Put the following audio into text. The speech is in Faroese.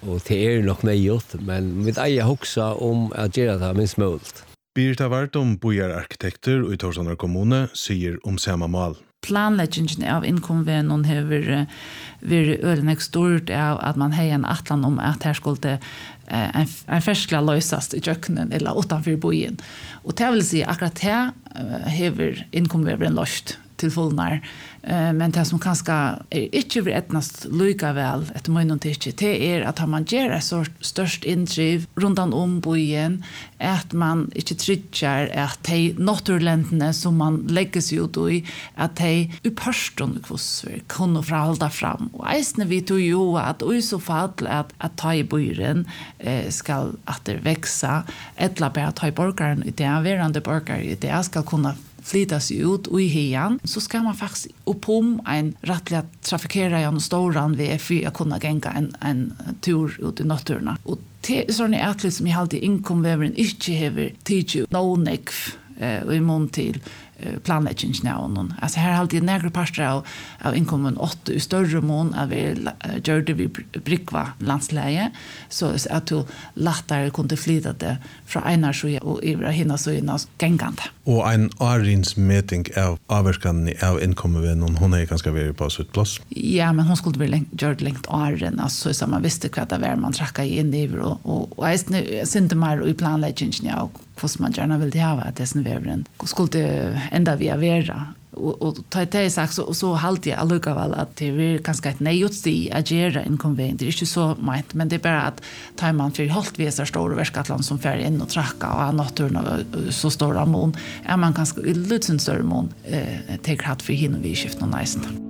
och det nog nejot, men vi eier också om att göra det minst möjligt. Birta Vartum, bojararkitekter i Tórshavnar kommune, sier om samma mål. Planleggingen av inkomven har vært øyelig stort av at man har en atlan om at her skulle en ferskla løsast i kjøkkenen eller utanfor bojen. Og det vil si akkurat her har inkomven vært løst til fullnar. Men det som kanskje ikke vil etnast lykke vel etter munnen til ikke, det at man gjør et så størst inndriv rundt om bojen, at man ikke trygger at de naturlendene som man legger seg ut i, at de uppørstående kvossver kunne forholde fram. Og eisene vi tog jo at i så fall at ta i bojen skal at det vekse, etla bare ta i borgeren i det, verande borgere i det, skal kunne flytta sig ut och i hian så ska man faktiskt uppom en rättligt trafikera genom storan väg för att kunna gänga en tur ut i naturen. Och det är sådana ätligt som jag alltid inkomväveren inte hever tidju någonekv i mån till planläggningsnävnen. Alltså här är alltid några parter av inkommen 8 i större mån att vi gör det vid Brikva landsläge så att du lättare kunde flytta det från ena sida och över hinna så innan gängande. Och en arinsmätning av avverkan av inkommen hon är ganska väl på sitt plats. Ja, men hon skulle väl göra det längt aren alltså så man visste vad det var man tracka in i och jag synte mer i planläggningen och man gärna vill ha att det sen vävren skulle ända via vera och ta det sagt så halt jag allukväl att det är ganska ett nejutsti att göra inkonvenient. Det är inte så mycket, men det är bara att tar man för halt visa stora verkatland som färg in och tracka och naturen så stora mån är man ganska lite större mån tar hatt för hin och vi skiftar nästan.